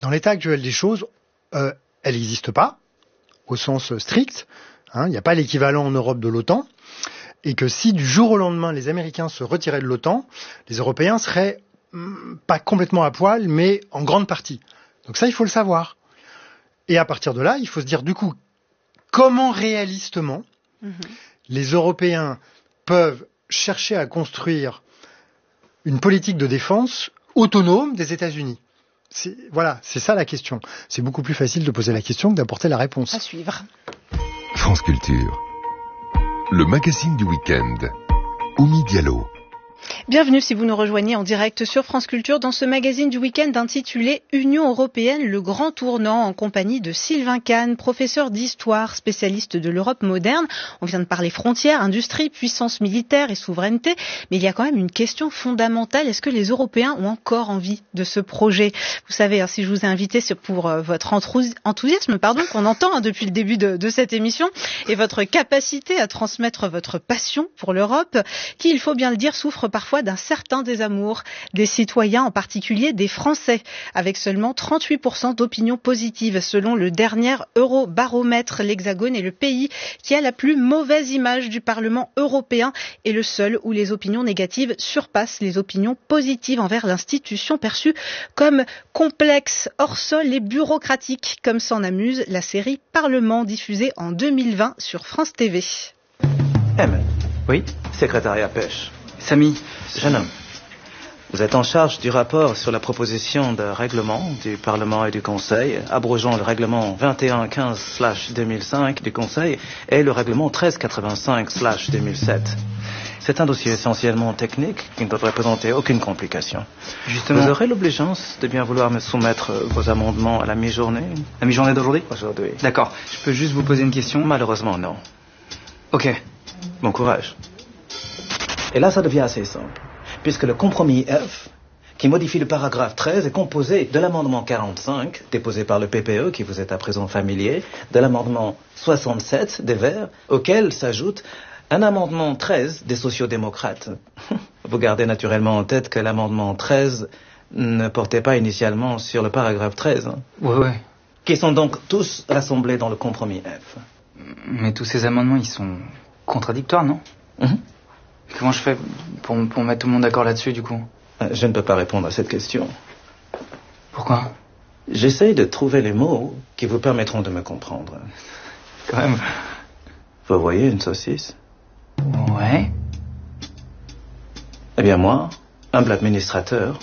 Dans l'état actuel des choses, elle n'existe pas, au sens strict. Il n'y a pas l'équivalent en Europe de l'OTAN. Et que si du jour au lendemain, les Américains se retiraient de l'OTAN, les Européens seraient pas complètement à poil, mais en grande partie. Donc ça, il faut le savoir. Et à partir de là, il faut se dire, du coup, comment réalistement les Européens peuvent chercher à construire une politique de défense autonome des États-Unis. C'est ça la question. C'est beaucoup plus facile de poser la question que d'apporter la réponse. À suivre. France Culture. Le magazine du week-end. Oumi Diallo. Bienvenue si vous nous rejoignez en direct sur France Culture dans ce magazine du week-end intitulé Union européenne, le grand tournant, en compagnie de Sylvain Kahn, professeur d'histoire, spécialiste de l'Europe moderne. On vient de parler frontières, industrie, puissance militaire et souveraineté, mais il y a quand même une question fondamentale. Est-ce que les Européens ont encore envie de ce projet ? Vous savez, si je vous ai invité, c'est pour votre enthousiasme qu'on entend depuis le début de cette émission, et votre capacité à transmettre votre passion pour l'Europe, qui, il faut bien le dire, souffre parfois d'un certain désamour des citoyens, en particulier des Français, avec seulement 38% d'opinion positive. Selon le dernier Eurobaromètre, l'Hexagone est le pays qui a la plus mauvaise image du Parlement européen et le seul où les opinions négatives surpassent les opinions positives envers l'institution perçue comme complexe, hors sol et bureaucratique, comme s'en amuse la série Parlement, diffusée en 2020 sur France TV. Oui, secrétariat pêche. Samy, jeune homme, vous êtes en charge du rapport sur la proposition de règlement du Parlement et du Conseil, abrogeant le règlement 2115/2005 du Conseil et le règlement 1385/2007. C'est un dossier essentiellement technique qui ne devrait présenter aucune complication. Justement, vous aurez l'obligeance de bien vouloir me soumettre vos amendements à la mi-journée. La mi-journée d'aujourd'hui ? Aujourd'hui. D'accord. Je peux juste vous poser une question ? Malheureusement, non. Ok. Bon courage. Et là, ça devient assez simple, puisque le compromis F, qui modifie le paragraphe 13, est composé de l'amendement 45, déposé par le PPE, qui vous est à présent familier, de l'amendement 67 des Verts, auquel s'ajoute un amendement 13 des sociodémocrates. Vous gardez naturellement en tête que l'amendement 13 ne portait pas initialement sur le paragraphe 13. Ouais. Qui sont donc tous rassemblés dans le compromis F. Mais tous ces amendements, ils sont contradictoires, non ? Comment je fais pour mettre tout le monde d'accord là-dessus, du coup ? Je ne peux pas répondre à cette question. Pourquoi ? J'essaye de trouver les mots qui vous permettront de me comprendre. Quand même. Vous voyez une saucisse ? Ouais. Eh bien moi, humble administrateur,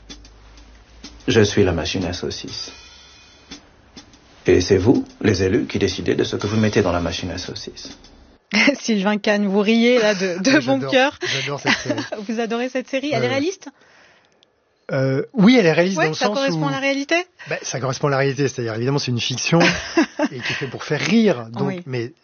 je suis la machine à saucisses. Et c'est vous, les élus, qui décidez de ce que vous mettez dans la machine à saucisses. Sylvain Kahn, vous riez là de bon cœur. J'adore cette série. Vous adorez cette série. Elle est réaliste ? Oui, elle est réaliste dans le sens où... ça correspond à la réalité ? Ça correspond à la réalité, c'est-à-dire évidemment c'est une fiction et qui est fait pour faire rire. Donc, oui.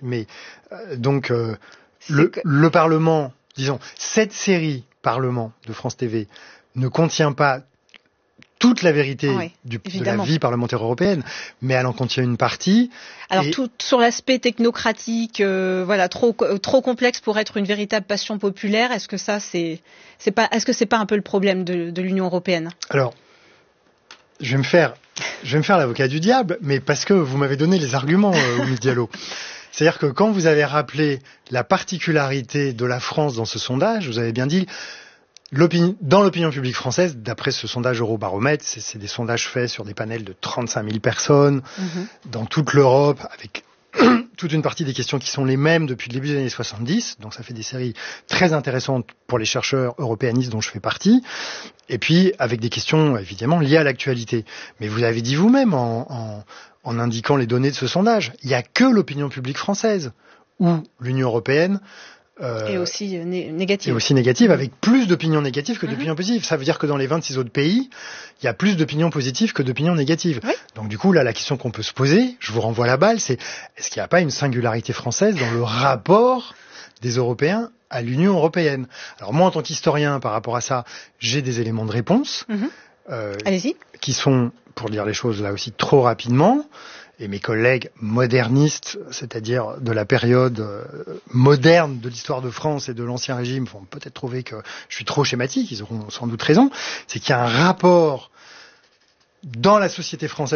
Le Parlement, disons, cette série Parlement de France TV ne contient pas toute la vérité de la vie parlementaire européenne, mais elle en contient une partie. Alors tout sur l'aspect technocratique, trop complexe pour être une véritable passion populaire. Est-ce que c'est pas un peu le problème de l'Union européenne ? Alors, je vais me faire l'avocat du diable, mais parce que vous m'avez donné les arguments, Oumi Diallo. C'est-à-dire que quand vous avez rappelé la particularité de la France dans ce sondage, vous avez bien dit. Dans l'opinion publique française, d'après ce sondage Eurobaromètre, c'est des sondages faits sur des panels de 35 000 personnes dans toute l'Europe, avec toute une partie des questions qui sont les mêmes depuis le début des années 70. Donc ça fait des séries très intéressantes pour les chercheurs européanistes dont je fais partie. Et puis avec des questions évidemment liées à l'actualité. Mais vous avez dit vous-même en indiquant les données de ce sondage, il n'y a que l'opinion publique française ou l'Union européenne et aussi négative. Et aussi négative, avec plus d'opinions négatives que d'opinions positives. Ça veut dire que dans les 26 autres pays, il y a plus d'opinions positives que d'opinions négatives. Oui. Donc du coup, là, la question qu'on peut se poser, je vous renvoie la balle, c'est est-ce qu'il n'y a pas une singularité française dans le rapport des Européens à l'Union européenne ? Alors moi, en tant qu'historien, par rapport à ça, j'ai des éléments de réponse. Allez-y. Qui sont, pour dire les choses là aussi, trop rapidement. Et mes collègues modernistes, c'est-à-dire de la période moderne de l'histoire de France et de l'Ancien Régime, vont peut-être trouver que je suis trop schématique, ils auront sans doute raison, c'est qu'il y a un rapport dans la société française